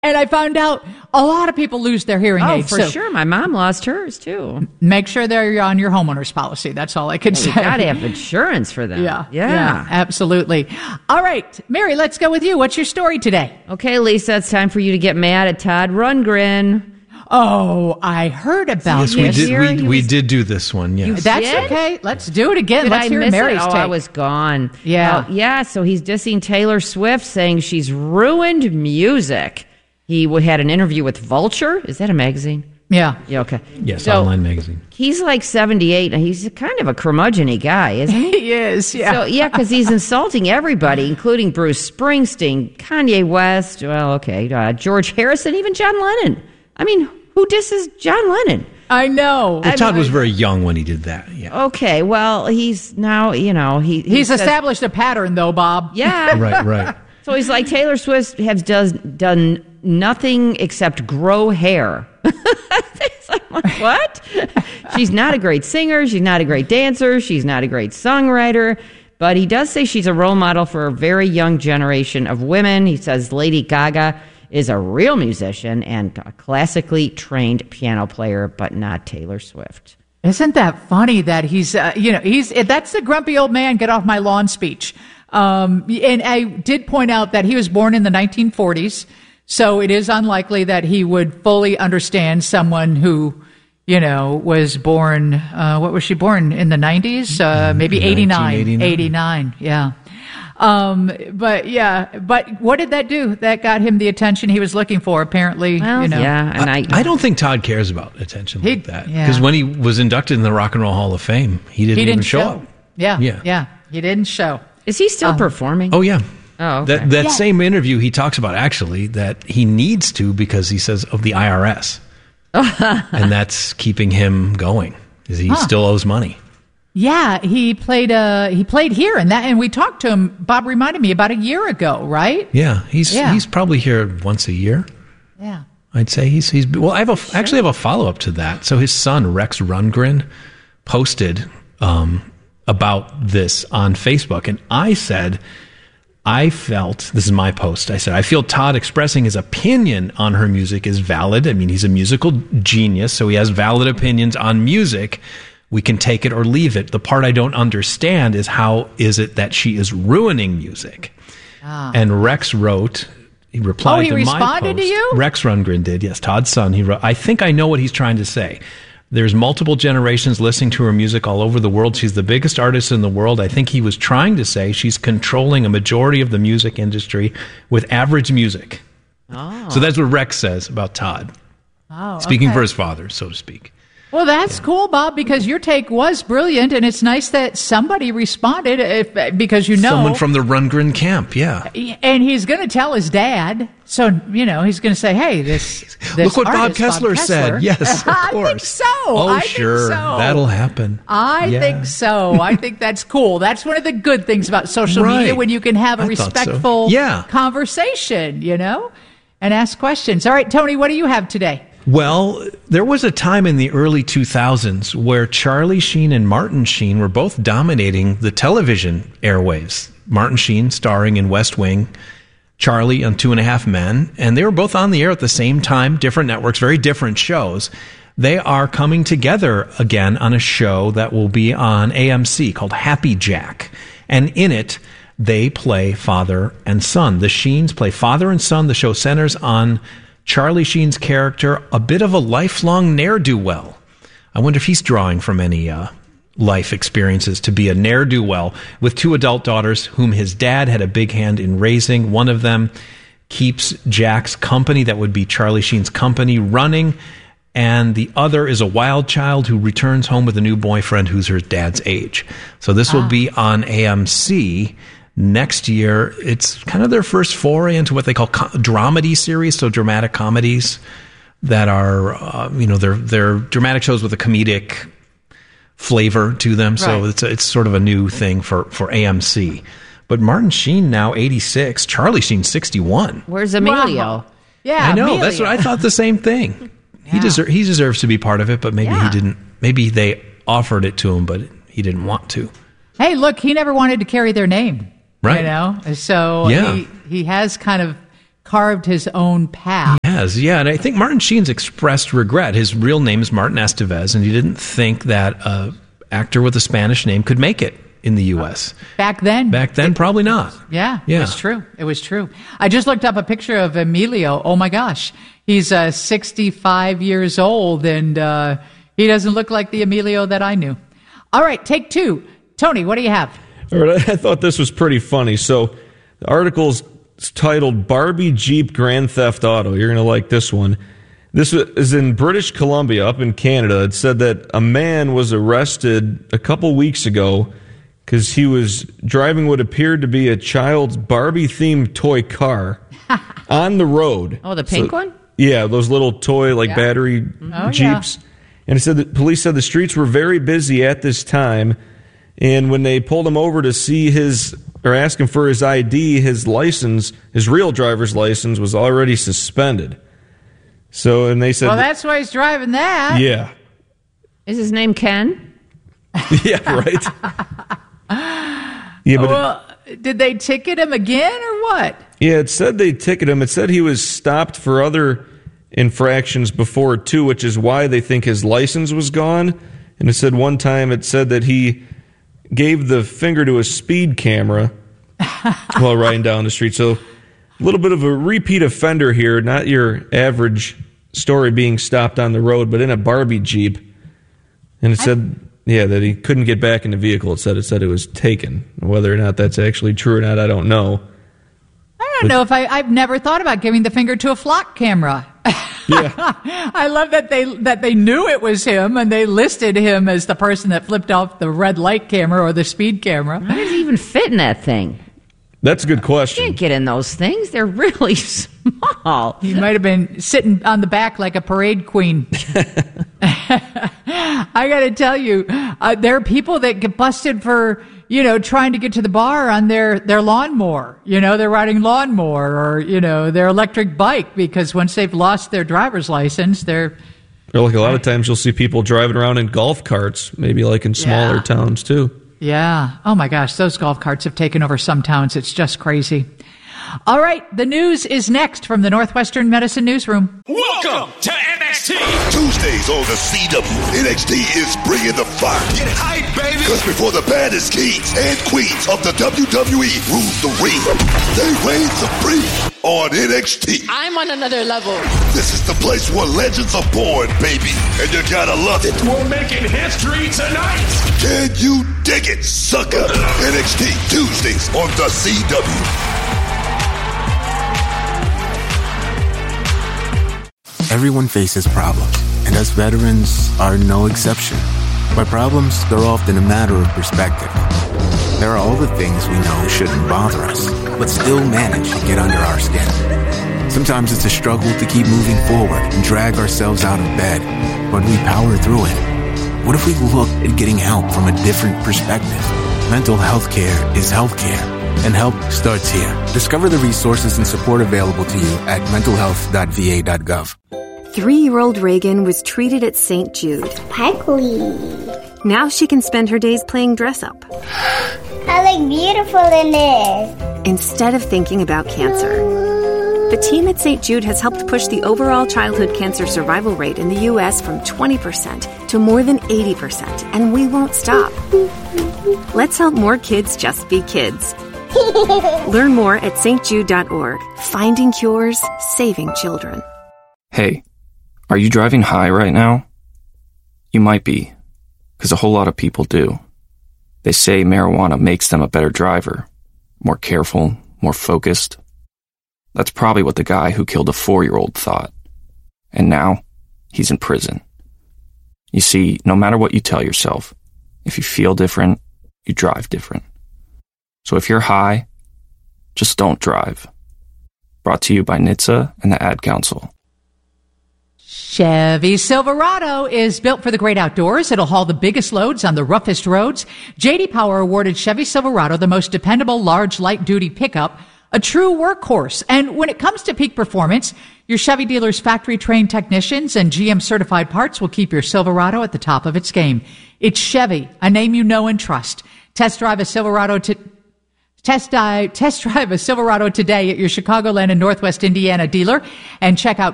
And I found out a lot of people lose their hearing aids. Oh, for sure. My mom lost hers, too. Make sure they're on your homeowner's policy. That's all I can say. You got to have insurance for them. Yeah, absolutely. All right, Mary, let's go with you. What's your story today? Okay, Lisa, it's time for you to get mad at Todd Rundgren. Oh, I heard about this. Yes, we did do this one, yes. That's okay. Let's do it again. Let's hear Mary's take. I was gone. Yeah. So he's dissing Taylor Swift, saying she's ruined music. He had an interview with Vulture. Is that a magazine? Yeah. Okay. Yes, online magazine. He's like 78, and he's kind of a curmudgeon-y guy, isn't he? He is, yeah. So, because he's insulting everybody, including Bruce Springsteen, Kanye West, George Harrison, even John Lennon. I mean, who disses John Lennon? I know. Well, Todd was very young when he did that. Yeah. Okay, well, he's now, he's established a pattern, though, Bob. Yeah. Right. So he's like, Taylor Swift has done nothing except grow hair. It's like, what? She's not a great singer. She's not a great dancer. She's not a great songwriter. But he does say she's a role model for a very young generation of women. He says Lady Gaga is a real musician and a classically trained piano player, but not Taylor Swift. Isn't that funny that he's that's the grumpy old man, get off my lawn speech. And I did point out that he was born in the 1940s, so it is unlikely that he would fully understand someone who, was born, what was she born in the 90s? Maybe 89. Yeah. But what did that do? That got him the attention he was looking for, apparently. Well, yeah, and I don't think Todd cares about attention like that. Because when he was inducted in the Rock and Roll Hall of Fame, he didn't even show up. Yeah. He didn't show. Is he still performing? Oh, yeah. Oh, okay. That same interview, he talks about actually that he needs to because he says of the IRS. And that's keeping him going. He still owes money. Yeah, he played here and we talked to him. Bob reminded me about a year ago, right? Yeah, he's probably here once a year. Yeah, I'd say he's. Well, I actually have a follow up to that. So his son Rex Rundgren posted about this on Facebook, and I said, this is my post. I said, I feel Todd expressing his opinion on her music is valid. I mean, he's a musical genius, so he has valid opinions on music. We can take it or leave it. The part I don't understand is how is it that she is ruining music? And Rex wrote, he replied to my post. Oh, he responded to you? Rex Rundgren did, yes, Todd's son. He wrote, I think I know what he's trying to say. There's multiple generations listening to her music all over the world. She's the biggest artist in the world. I think he was trying to say she's controlling a majority of the music industry with average music. Oh. So that's what Rex says about Todd. Oh, Speaking for his father, so to speak. Well, that's cool, Bob, because your take was brilliant, and it's nice that somebody responded because someone from the Rundgren camp, yeah. And he's going to tell his dad, so he's going to say, "Hey, this look what artist, Bob Kessler said." Yes, of course. I think so. Oh, sure, that'll happen. I think so. I think that's cool. That's one of the good things about social media when you can have a respectful conversation, and ask questions. All right, Tony, what do you have today? Well, there was a time in the early 2000s where Charlie Sheen and Martin Sheen were both dominating the television airwaves. Martin Sheen starring in West Wing, Charlie on 2.5 Men, and they were both on the air at the same time, different networks, very different shows. They are coming together again on a show that will be on AMC called Happy Jack. And in it, they play father and son. The Sheens play father and son. The show centers on Charlie Sheen's character, a bit of a lifelong ne'er-do-well. I wonder if he's drawing from any life experiences to be a ne'er-do-well with 2 adult daughters whom his dad had a big hand in raising. One of them keeps Jack's company, that would be Charlie Sheen's company, running, and the other is a wild child who returns home with a new boyfriend who's her dad's age. So this will be on AMC next year. It's kind of their first foray into what they call dramedy series, so dramatic comedies that are, they're dramatic shows with a comedic flavor to them. Right. So it's sort of a new thing for AMC. But Martin Sheen now 86, Charlie Sheen 61. Where's Emilio? Wow. Yeah, I know. Emilio. That's what I thought. The same thing. Yeah. He deserves to be part of it, but maybe he didn't. Maybe they offered it to him, but he didn't want to. Hey, look, he never wanted to carry their name. Right. So he has kind of carved his own path. He has, yeah. And I think Martin Sheen's expressed regret. His real name is Martin Estevez, and he didn't think that an actor with a Spanish name could make it in the U.S. Back then, probably not. Yeah, it was true. It was true. I just looked up a picture of Emilio. Oh, my gosh. He's 65 years old, and he doesn't look like the Emilio that I knew. All right, take two. Tony, what do you have? All right, I thought this was pretty funny. So the article's titled Barbie Jeep Grand Theft Auto. You're going to like this one. This is in British Columbia, up in Canada. It said that a man was arrested a couple weeks ago because he was driving what appeared to be a child's Barbie-themed toy car on the road. Oh, the pink one? Yeah, those little toy, battery Jeeps. Yeah. And it said that police said the streets were very busy at this time. And when they pulled him over to ask him for his ID, his license, his real driver's license, was already suspended. So, and they said, well, that's why he's driving that. Yeah. Is his name Ken? Yeah, right. Yeah, but well, did they ticket him again or what? Yeah, it said they ticketed him. It said he was stopped for other infractions before too, which is why they think his license was gone. And it said one time it said that he gave the finger to a speed camera while riding down the street. So a little bit of a repeat offender here, not your average story being stopped on the road, but in a Barbie Jeep. And it said, that he couldn't get back in the vehicle. It said it was taken. Whether or not that's actually true or not, I don't know. I don't know if I've never thought about giving the finger to a flock camera. Yeah. I love that they knew it was him and they listed him as the person that flipped off the red light camera or the speed camera. How does he even fit in that thing? That's a good question. You can't get in those things. They're really small. He might have been sitting on the back like a parade queen. I got to tell you, there are people that get busted for, trying to get to the bar on their lawnmower. They're riding lawnmower or, their electric bike because once they've lost their driver's license, they're... Or like a lot of times you'll see people driving around in golf carts, maybe like in smaller towns too. Yeah. Oh my gosh, those golf carts have taken over some towns. It's just crazy. All right, the news is next from the Northwestern Medicine Newsroom. Welcome to NXT. Tuesdays on the CW, NXT is bringing the fire. Get hype, baby. Because before the baddest kings and queens of the WWE rule the ring, they reign supreme on NXT. I'm on another level. This is the place where legends are born, baby, and you gotta love it. We're making history tonight. Can you dig it, sucker? NXT Tuesdays on the CW. Everyone faces problems, and us veterans are no exception. By problems, they're often a matter of perspective. There are all the things we know shouldn't bother us, but still manage to get under our skin. Sometimes it's a struggle to keep moving forward and drag ourselves out of bed, but we power through it. What if we looked at getting help from a different perspective? Mental health care is healthcare, and help starts here. Discover the resources and support available to you at mentalhealth.va.gov. 3-year-old Reagan was treated at St. Jude. Sparkly. Now she can spend her days playing dress-up. I look beautiful in this. Instead of thinking about cancer. The team at St. Jude has helped push the overall childhood cancer survival rate in the U.S. from 20% to more than 80%, and we won't stop. Let's help more kids just be kids. Learn more at stjude.org. Finding cures, saving children. Hey, are you driving high right now? You might be, because a whole lot of people do. They say marijuana makes them a better driver, more careful, more focused. That's probably what the guy who killed a 4-year-old thought. And now, he's in prison. You see, no matter what you tell yourself, if you feel different, you drive different. So if you're high, just don't drive. Brought to you by NHTSA and the Ad Council. Chevy Silverado is built for the great outdoors. It'll haul the biggest loads on the roughest roads. J.D. Power awarded Chevy Silverado the most dependable large light-duty pickup, a true workhorse. And when it comes to peak performance, your Chevy dealer's factory-trained technicians and GM-certified parts will keep your Silverado at the top of its game. It's Chevy, a name you know and trust. Test drive a Silverado Test drive a Silverado today at your Chicagoland and Northwest Indiana dealer and check out